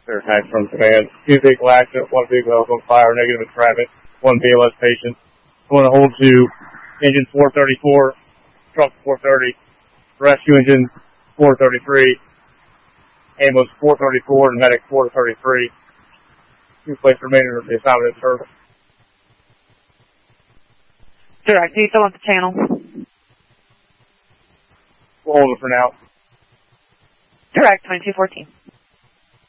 Sir, hack from command. 2 vehicle accident, 1 vehicle else on fire, negative in traffic, 1 BLS patient. I want to hold to engine 434, truck 430, rescue engine 433, ambulance 434, and medic 433. 2 places remaining of the assignment in service. Direct, are you still on the channel? We'll hold it for now. Direct, 2214.